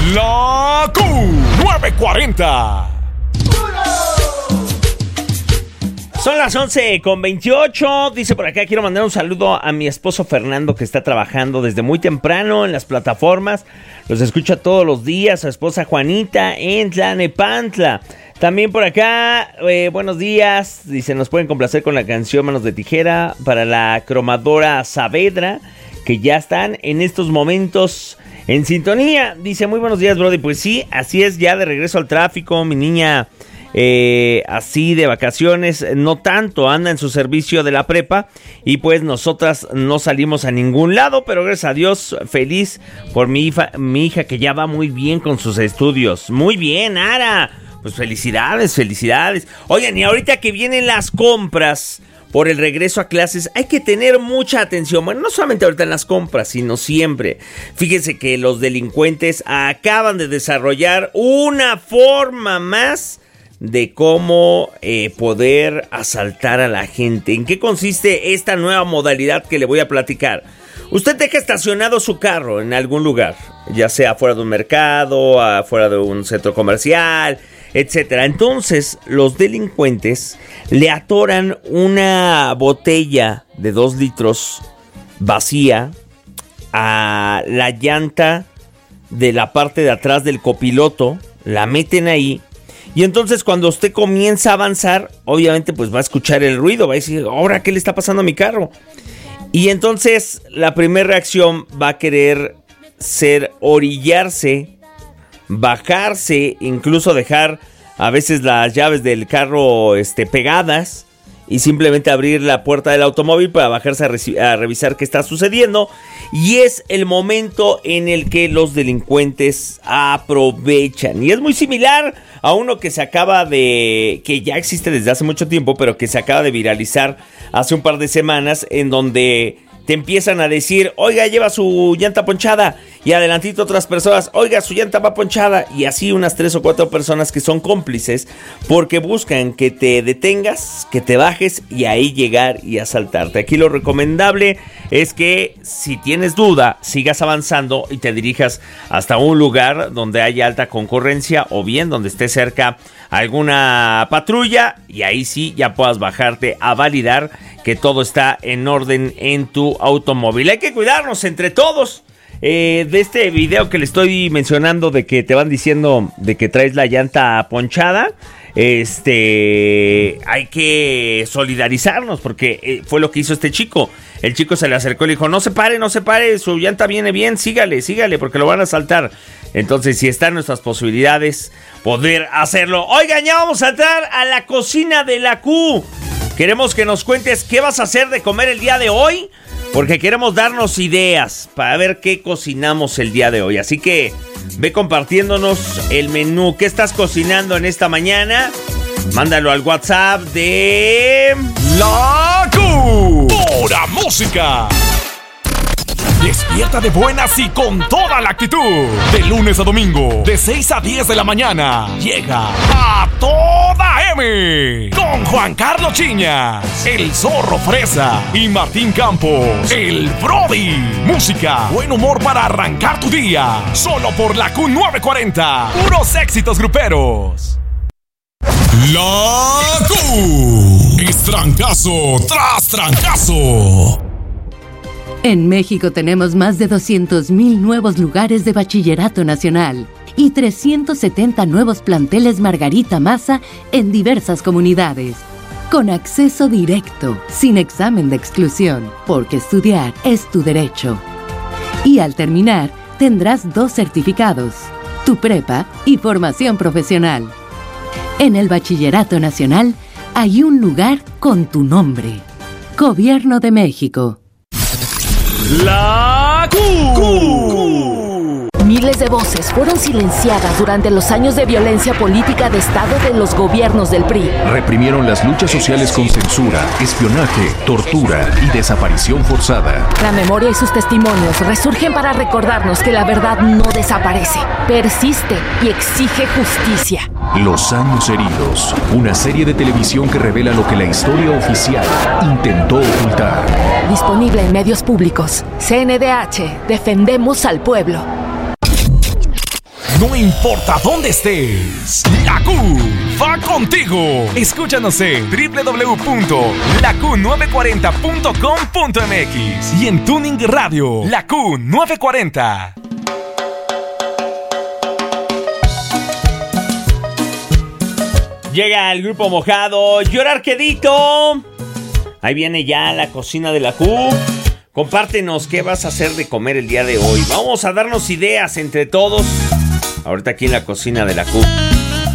La Q940. Son las 11:28. Dice por acá, quiero mandar un saludo a mi esposo Fernando, que está trabajando desde muy temprano en las plataformas. Los escucha todos los días. A su esposa Juanita en Tlalnepantla. También por acá, buenos días. Dice, nos pueden complacer con la canción Manos de Tijera para la cromadora Saavedra, que ya están en estos momentos en sintonía. Dice, muy buenos días, brody. Pues sí, así es, ya de regreso al tráfico. Mi niña, así de vacaciones, no tanto, anda en su servicio de la prepa. Y pues nosotras no salimos a ningún lado, pero gracias a Dios, feliz por mi hija que ya va muy bien con sus estudios. Muy bien, Ara. Pues felicidades. Oigan, y ahorita que vienen las compras por el regreso a clases, hay que tener mucha atención. Bueno, no solamente ahorita en las compras, sino siempre. Fíjense que los delincuentes acaban de desarrollar una forma más de cómo poder asaltar a la gente. ¿En qué consiste esta nueva modalidad que le voy a platicar? Usted deja estacionado su carro en algún lugar, ya sea fuera de un mercado, afuera de un centro comercial, etcétera. Entonces, los delincuentes le atoran una botella de 2 litros vacía a la llanta de la parte de atrás del copiloto, la meten ahí, y entonces cuando usted comienza a avanzar, obviamente pues va a escuchar el ruido, va a decir, ¿ahora qué le está pasando a mi carro? Y entonces la primera reacción va a querer ser orillarse, bajarse, incluso dejar a veces las llaves del carro pegadas y simplemente abrir la puerta del automóvil para bajarse a revisar qué está sucediendo. Y es el momento en el que los delincuentes aprovechan. Y es muy similar a uno que que ya existe desde hace mucho tiempo, pero que se acaba de viralizar hace un par de semanas, en donde te empiezan a decir, oiga, lleva su llanta ponchada, y adelantito otras personas, oiga, su llanta va ponchada, y así unas 3 o 4 personas que son cómplices, porque buscan que te detengas, que te bajes, y ahí llegar y asaltarte. Aquí lo recomendable es que, si tienes duda, sigas avanzando y te dirijas hasta un lugar donde haya alta concurrencia, o bien donde esté cerca alguna patrulla, y ahí sí ya puedas bajarte a validar que todo está en orden en tu automóvil. Hay que cuidarnos entre todos. De este video que le estoy mencionando, de que te van diciendo de que traes la llanta ponchada, hay que solidarizarnos, porque fue lo que hizo este chico. El chico se le acercó y le dijo, no se pare, su llanta viene bien, sígale, porque lo van a asaltar. Entonces, si están nuestras posibilidades, poder hacerlo. Oigan, ya vamos a entrar a la cocina de la Q. Queremos que nos cuentes qué vas a hacer de comer el día de hoy, porque queremos darnos ideas para ver qué cocinamos el día de hoy. Así que ve compartiéndonos el menú. ¿Qué estás cocinando en esta mañana? Mándalo al WhatsApp de La Q. Pura música. Despierta de buenas y con toda la actitud. De lunes a domingo, de 6 a 10 de la mañana, llega A Toda M. Con Juan Carlos Chiñas, el Zorro Fresa y Martín Campos, el Brody. Música, buen humor para arrancar tu día. Solo por la Q940. Puros éxitos gruperos. La Q. Es trancazo tras trancazo. En México tenemos más de 200,000 nuevos lugares de bachillerato nacional y 370 nuevos planteles Margarita Maza en diversas comunidades. Con acceso directo, sin examen de exclusión, porque estudiar es tu derecho. Y al terminar, tendrás 2 certificados, tu prepa y formación profesional. En el Bachillerato Nacional hay un lugar con tu nombre. Gobierno de México. La Q. Miles de voces fueron silenciadas durante los años de violencia política de Estado de los gobiernos del PRI. Reprimieron las luchas sociales con censura, espionaje, tortura y desaparición forzada. La memoria y sus testimonios resurgen para recordarnos que la verdad no desaparece, persiste y exige justicia. Los años heridos, una serie de televisión que revela lo que la historia oficial intentó ocultar. Disponible en medios públicos. CNDH, defendemos al pueblo. No importa dónde estés, la Q va contigo. Escúchanos en www.laQ940.com.mx y en Tuning Radio, la Q940. Llega el grupo Mojado, Llorar Quedito. Ahí viene ya la cocina de la Q. Compártenos qué vas a hacer de comer el día de hoy. Vamos a darnos ideas entre todos. Ahorita aquí en la cocina de la Q.